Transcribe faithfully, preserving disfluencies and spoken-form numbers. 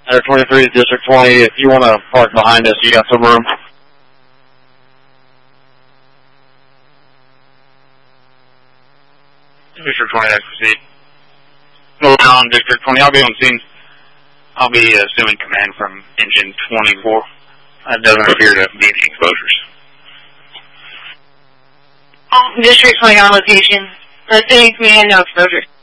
Air twenty-three, District twenty, if you want to park behind us, you got some room. District twenty, I proceed. Hold on, District twenty, I'll be on scene. I'll be uh, assuming command from engine twenty-four. That doesn't appear to be any exposures. District twenty on location. Assuming command, no exposures.